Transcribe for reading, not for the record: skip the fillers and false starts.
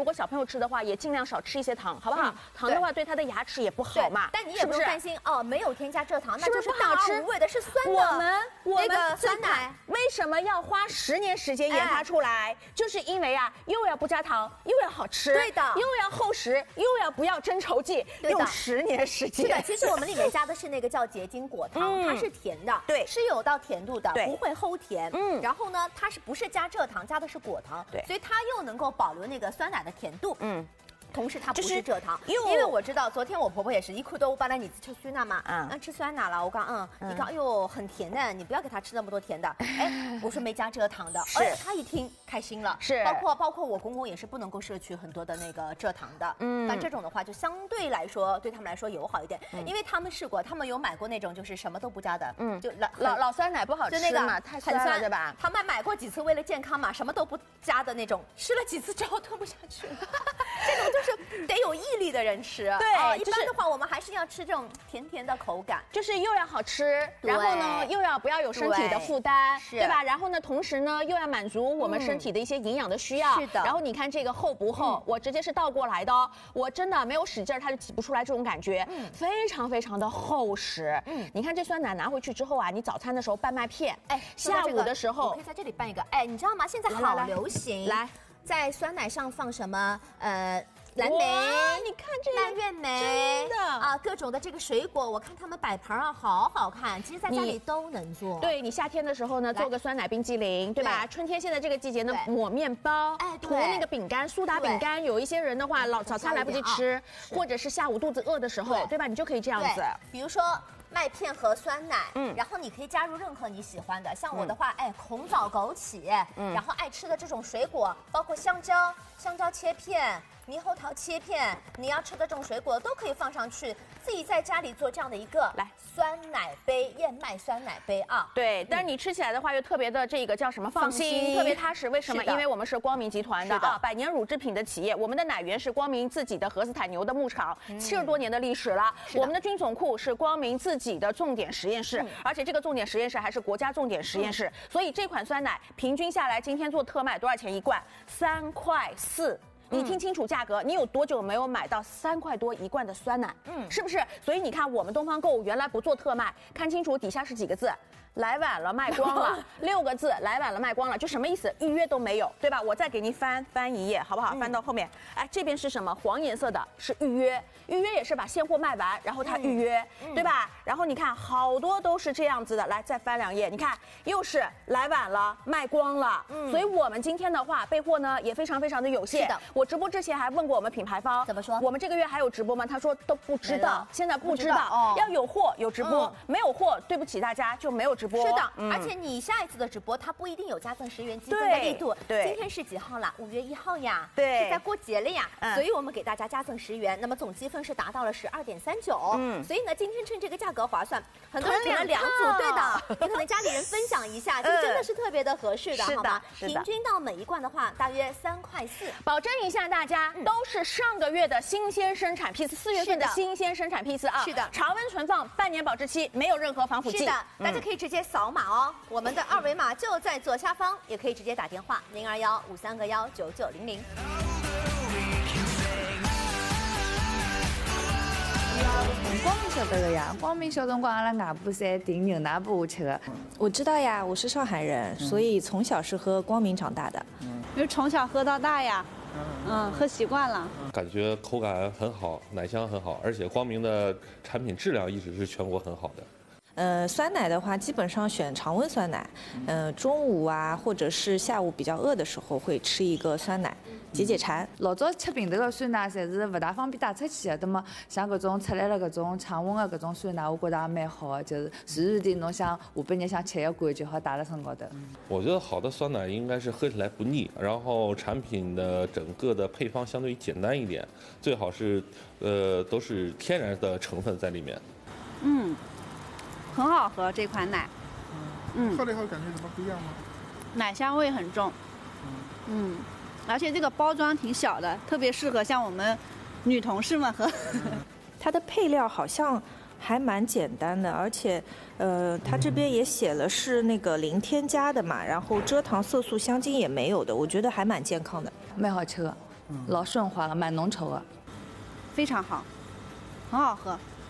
如果小朋友吃的话，也尽量少吃一些糖，好不好？糖的话对他的牙齿也不好嘛。 但你也不用担心哦，没有添加蔗糖，那就是不好吃， 无味的，是酸的。 我们那个酸奶为什么要花10年时间研发出来？就是因为啊，又要不加糖，又要好吃， 对的， 又要厚实，又要不要增稠剂，用10年时间。 是的，其实我们里面加的是那个叫结晶果糖，它是甜的， 对， 是有到甜度的，不会齁甜。然后呢，它不是加蔗糖，加的是果糖， 对， 所以它又能够保留那个酸奶的甜度。同时它不是蔗糖， 因为我知道昨天我婆婆也是一哭都把那你吃酸奶嘛，吃酸奶了，我讲你讲哎呦很甜的，你不要给她吃那么多甜的，哎，我说没加蔗糖的，而她一听开心了， 是， 包括我公公也是不能够摄取很多的那个蔗糖的，但这种的话就相对来说对他们来说友好一点，因为他们试过，他们有买过那种就是什么都不加的，就老酸奶不好吃嘛，太酸了对吧？ 他们买过几次为了健康嘛，什么都不加的那种，吃了几次之后吞不下去了，这种就是得有毅力的人吃。 对， 一般的话我们还是要吃这种甜甜的口感， 就是又要好吃，然后呢又要不要有身体的负担，对吧？然后呢同时呢又要满足我们身体的一些营养的需要。 是的。 然后你看这个厚不厚？我直接是倒过来的哦，我真的没有使劲，它就挤不出来这种感觉，非常非常的厚实。你看这酸奶拿回去之后啊，你早餐的时候拌麦片，哎，下午的时候我可以在这里拌一个，哎，你知道吗？现在好流行，来，在酸奶上放什么？蓝莓， 你看这蔓越莓， 真的啊，各种的这个水果，我看他们摆盘啊，好好看。其实在家里都能做。 对你夏天的时候呢，做个酸奶冰激凌，对吧？春天现在这个季节呢，抹面包，哎，涂那个饼干，苏打饼干。有一些人的话，早餐来不及吃，或者是下午肚子饿的时候，对吧？你就可以这样子。 比如说麦片和酸奶，然后你可以加入任何你喜欢的，像我的话，哎，红枣、枸杞，然后爱吃的这种水果，包括香蕉切片。猕猴桃切片，你要吃的这种水果都可以放上去，自己在家里做这样的一个酸奶杯，燕麦酸奶杯啊。 对，但是你吃起来的话又特别的这个叫什么放心，特别踏实。为什么？因为我们是光明集团的啊，百年乳制品的企业，我们的奶源是光明自己的荷斯坦牛的牧场，70多年的历史了。我们的菌种库是光明自己的重点实验室，而且这个重点实验室还是国家重点实验室，所以这款酸奶平均下来，今天做特卖多少钱一罐？3.4块。你听清楚价格，你有多久没有买到3块多一罐的酸奶？是不是？所以你看，我们东方购物原来不做特卖，看清楚底下是几个字。来晚了，卖光了，6个字，来晚了，卖光了，就什么意思？预约都没有，对吧？我再给您翻一页，好不好？翻到后面，哎，这边是什么？黄颜色的是预约，预约也是把现货卖完，然后他预约，对吧？然后你看，好多都是这样子的，来再翻2页，你看又是来晚了，卖光了，所以我们今天的话备货呢也非常非常的有限。 是的， 我直播之前还问过我们品牌方， 怎么说？ 我们这个月还有直播吗？他说都不知道，现在不知道，要有货有直播，没有货，对不起大家就没有直播。 是的，而且你下一次的直播，它不一定有加赠10元积分的力度。 对， 今天是几号了？5月1号呀。 对， 是在过节了呀。所以我们给大家加赠10元，那么总积分是达到了12.39。所以呢，今天趁这个价格划算，很多人可能2组，对的，你可能家里人分享一下，就真的是特别的合适的，好吗？平均到每一罐的话，大约3.4块。 保证一下大家，都是上个月的新鲜生产批次，4月份的新鲜生产批次啊。 是的， 常温存放，半年保质期，没有任何防腐剂。 是的，大家可以直接扫码哦。我们的2维码就在左下方，也可以直接打电话021-531-9900。 光明晓得的呀，光明小辰光阿拉外婆侪订牛奶拨我吃的。 我知道呀，我是上海人，所以从小是喝光明长大的。 因为从小喝到大呀，喝习惯了。 感觉口感很好，奶香很好，而且光明的产品质量一直是全国很好的。 酸奶的话，基本上选常温酸奶。中午啊，或者是下午比较饿的时候，会吃一个酸奶，解馋。 老早吃瓶头的酸奶，侪是不大方便带出去的。那么像搿种出来了搿种常温的搿种酸奶，我觉得也蛮好的，就是随时的侬想下半日想吃一罐就好带辣身高头。 我觉得好的酸奶应该是喝起来不腻，然后产品的整个的配方相对于简单一点，最好是都是天然的成分在里面。 很好喝这款奶， 喝了以后感觉怎么不一样吗？ 奶香味很重，而且这个包装挺小的，特别适合像我们女同事们喝。 它的配料好像还蛮简单的，而且它这边也写了是那个零添加的嘛，然后蔗糖、色素、香精也没有的，我觉得还蛮健康的， 蛮好吃的。 老顺滑的，蛮浓稠的， 非常好，很好喝。